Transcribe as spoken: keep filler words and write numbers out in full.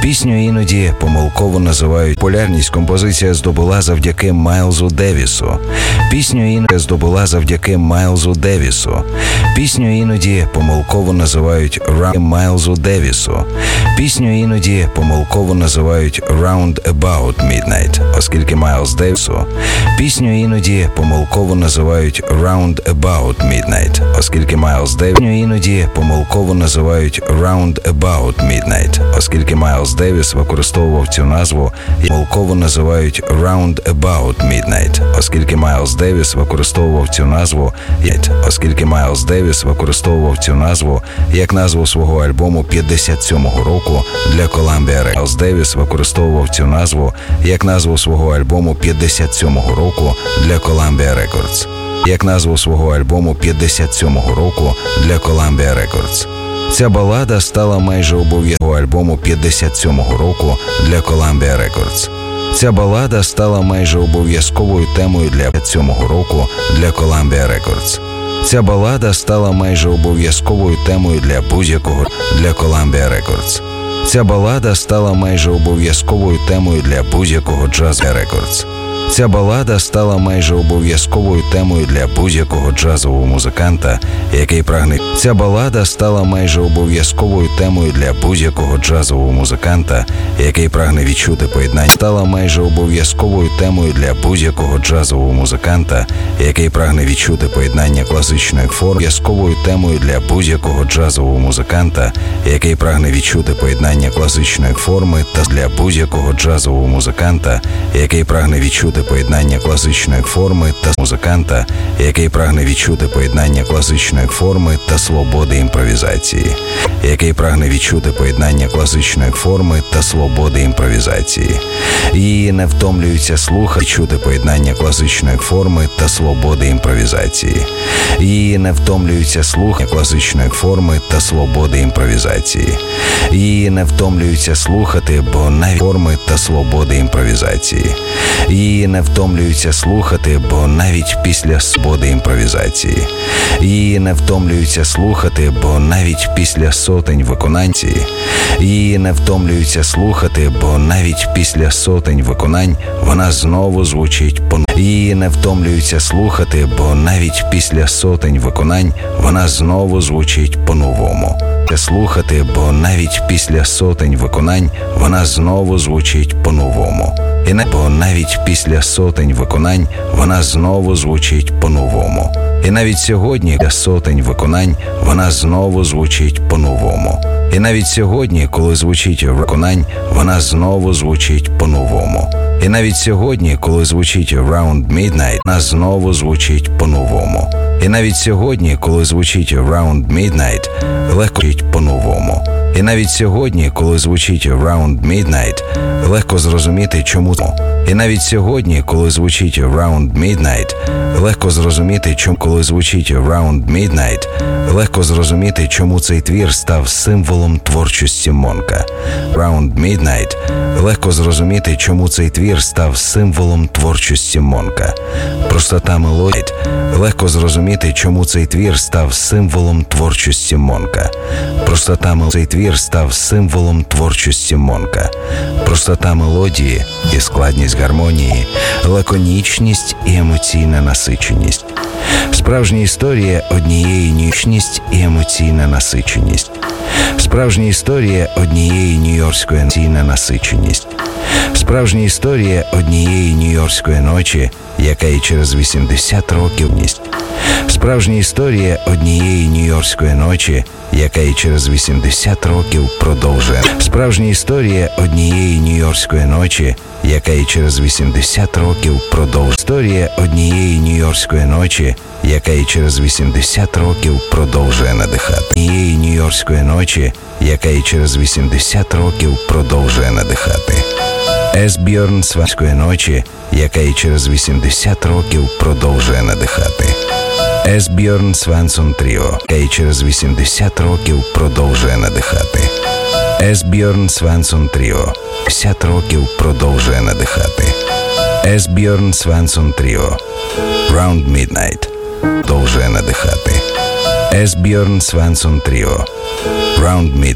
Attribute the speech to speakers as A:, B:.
A: Пісню іноді помилково називають популярність. Композиція здобула завдяки Майлзу Девісу. Пісню іноді здобула завдяки Майлзу Девісу. Пісню іноді помилково називають Round Майлзу Девісу. Пісню іноді помилково називають Round About Midnight, оскільки Майлз Девісу. Пісню іноді помилково називають Round About Midnight, оскільки Майлз Девіс. Пісню іноді помилково називають Round About Midnight, оскільки Майлз Девіс використовував цю назву. Помилково називають Round About Midnight, оскільки Майлз Девіс використовував цю назву, оскільки Майлз Девіс використовував цю назву як назву свого альбому п'ятдесят сьомого року для Columbia Records. Майлз Девіс використовував цю назву як назву свого альбому п'ятдесят сьомого року для Columbia Records. Як назву свого альбому п'ятдесят сьомого року для Columbia Records. Ця балада стала майже обов'язковим альбому п'ятдесят сьомого року для Columbia Records. Ця балада стала майже обов'язковою темою для п'ятдесят сьомого року для Columbia Records. Ця балада стала майже обов'язковою темою для будь-якого для Columbia Records. Ця балада стала майже обов'язковою темою для будь-якого джазового Records. Ця балада стала майже обов'язковою темою для будь-якого джазового музиканта, який прагне. Ця балада стала майже обов'язковою темою для будь-якого джазового музиканта, який прагне відчути поєднання. Стала майже обов'язковою темою для будь-якого джазового музиканта, який прагне відчути поєднання класичної форми. Обов'язковою темою для будь-якого джазового музиканта, який прагне відчути поєднання класичної форми та для будь-якого джазового музиканта, який прагне відчути поєднання класичної форми та музиканта, який прагне відчути поєднання класичної форми та свободи імпровізації, який прагне відчути поєднання класичної форми та свободи імпровізації. Її не втомлюються слухати, чути поєднання класичної форми та свободи імпровізації. Її не втомлюються слухати класичної форми та свободи імпровізації. Її не втомлюються слухати, бо навіть форми та свободи імпровізації. Її не втомлюються слухати, бо навіть після свободи імпровізації. Її не втомлюються слухати, бо навіть після сотень виконань. Її не втомлюються слухати, бо навіть після сотень виконань вона знову звучить по-новому. Її не втомлюються слухати, бо навіть після сотень виконань вона знову звучить по-новому. Слухати, бо навіть після сотень виконань вона знову звучить по-новому. І не бо навіть після сотень виконань вона знову звучить по-новому. І навіть сьогодні для сотень виконань вона знову звучить по-новому. І навіть сьогодні, коли звучить виконань, вона знову звучить по-новому. І навіть сьогодні, коли звучить Round Midnight, вона знову звучить по-новому. І навіть сьогодні, коли звучить Round Midnight, легко звучить по-новому. І навіть сьогодні, коли звучить Round Midnight, легко зрозуміти, чому. І навіть сьогодні, коли звучить Round Midnight, легко зрозуміти, чому коли звучить Round Midnight, легко зрозуміти, чому цей твір став символом творчості Монка. Round Midnight, легко зрозуміти, чому цей твір став символом творчості Монка. Простота мелодії, легко зрозуміти, чому цей твір став символом творчості Монка. Простота мелодії, цей твір став символом творчості Монка. Простота мелодії і складність гармонії, лаконічність і емоційна насиченість. Справжня історія однієї нічність і емоційна насиченість. Справжня історія однієї нью-йоркської емоційна насиченість. Справжня історія однієї нью-йоркської ночі, яка і через вісімдесят років ність. Справжня історія однієї нью-йоркської ночі, яка і через вісімдесят років продовжує. Справжня історія однієї нью-йоркської ночі, яка і через вісімдесят років продовжує. Історія однієї нью-йоркської ночі, яка і через вісімдесят років продовжує надихати. Однієї нью-йоркської ночі, яка і через вісімдесят років продовжує надихати. Есбьорн Сванської ночі, яка і через вісімдесят років продовжує надихати. Есбьорн Свансон Тріо, яка і через вісімдесят років продовжує надихати. Есбьорн Свансон Тріо, вісімдесят років продовжує надихати. Есбьорн Свансон Тріо, Round Midnight, продовжує надихати. Есбьорн Свансон Тріо, Round Midnight.